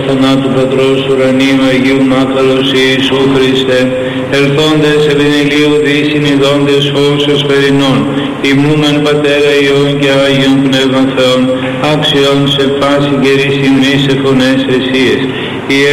θανάτου Πατρός ουρανίου Αγίου Μάκαλος Ιησού Χριστέ, ελθόντες επινελίου δυσυνειδώντες φως περινών, υμνούμεν Πατέρα Υιόν και Άγιον Πνεύμα Θεόν, άξιον σε πάση καιρή σημνής εφωνές αισίες,